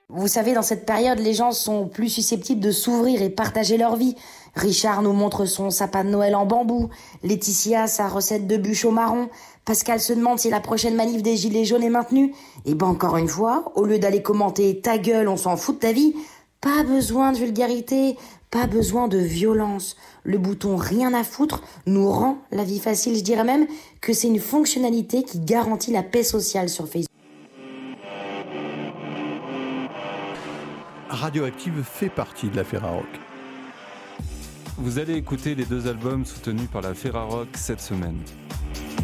Vous savez, dans cette période, les gens sont plus susceptibles de s'ouvrir et partager leur vie. Richard nous montre son sapin de Noël en bambou, Laetitia sa recette de bûche au marron, Pascal se demande si la prochaine manif des Gilets jaunes est maintenue. Et ben encore une fois, au lieu d'aller commenter ta gueule, on s'en fout de ta vie, pas besoin de vulgarité, pas besoin de violence. Le bouton rien à foutre nous rend la vie facile, je dirais même que c'est une fonctionnalité qui garantit la paix sociale sur Facebook. Radioactive fait partie de la Ferrarock. Vous allez écouter les 2 albums soutenus par la Ferrarock cette semaine.